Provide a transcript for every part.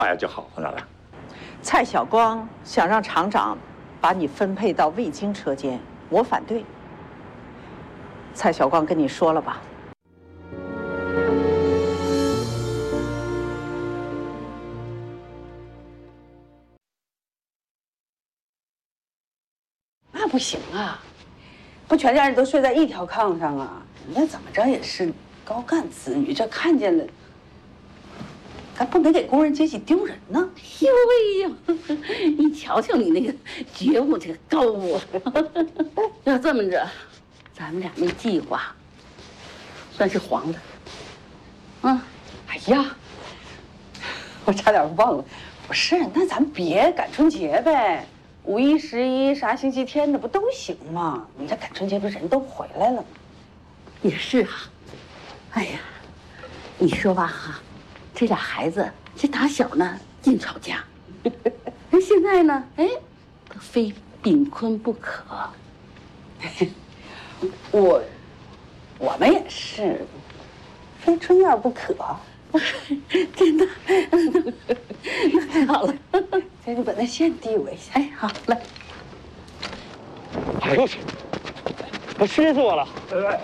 哎呀就好了了。 蔡晓光想让厂长把你分配到卫京车间，我反对。蔡晓光跟你说了吧？ 那不行啊，不全家人都睡在一条炕上啊？人家怎么着也是高干子女，这看见了。 咱不能给工人阶级丢人呢！ 呦喂呦，你瞧瞧你那个觉悟，这个高啊！要这么着，咱们俩那计划算是黄的。啊， 哎呀，我差点忘了，不是，那咱别赶春节呗，5、1、11啥星期天的不都行吗？你这赶春节不是人都回来了吗？ 也是啊。哎呀，你说吧哈。 这俩孩子，这打小呢净吵架，现在呢，哎，都非炳坤不可。 我们也是，非春燕不可。 真的，那太好了。 这就把那线递我一下。 哎，好，来。 哎呦我去，我熏死我了！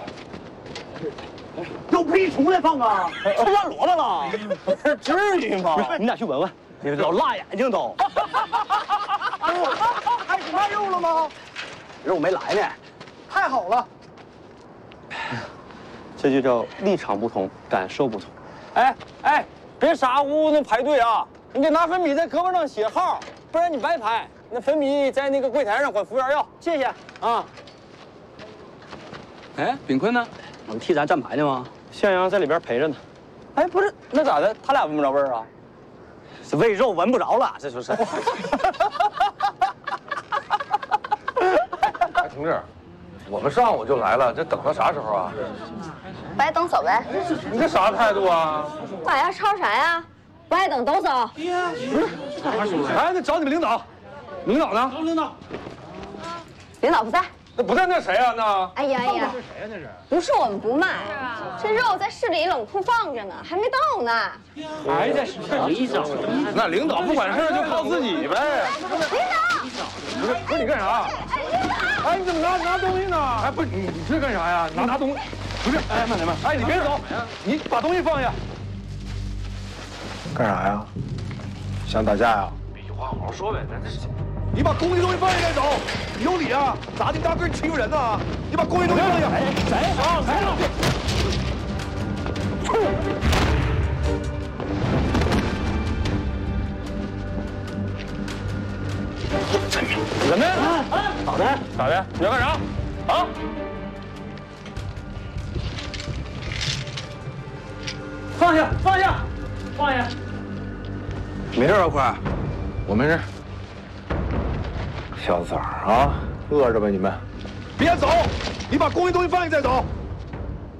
都批出来放啊！ 吃乱骡子了？ 至于吗？ 你俩去闻闻，你老辣眼睛都。 开始卖肉了吗？ 肉没来呢。 太好了！ 这就叫立场不同，感受不同。哎，别傻乎乎的排队啊！你得拿粉笔在胳膊上写号，不然你白排。那粉笔在那个柜台上管服务员要，谢谢啊。哎，炳坤呢？我们替咱站牌呢吗？向阳在里边陪着呢。哎，不是，那咋的？他俩闻不着味儿啊？这喂肉闻不着了，这就是。 哎，同志，我们上午就来了，这等到啥时候啊？ 不爱等走呗。 你这啥态度啊？ 妈呀，吵啥呀？不爱等都走。 不是，哎，那找你们领导，领导呢？领导， 领导不在。 那不在那谁啊？那哎呀， 是谁呀？那是不是我们不卖，这肉在市里冷库放着呢，还没到呢。 还在市里找？那领导不管事就靠自己呗。 领导， 不是你干啥？哎，你怎么拿东西呢？哎，不是你这干啥呀？拿东西？不是，哎，慢点。哎，你别走，你把东西放下。 干啥呀？想打架呀？ 有话好好说呗，咱这是。 你把工具东西放下再走，你有理啊？咋的？你大个欺负人呢？你把工具东西放下。谁啊？谁啊？怎么的？咋的？咋的？你要干啥？啊？放下！ 没事啊，快， 我没事。 小崽儿啊，饿着吧你们？ 别走！你把工具东西放下再走。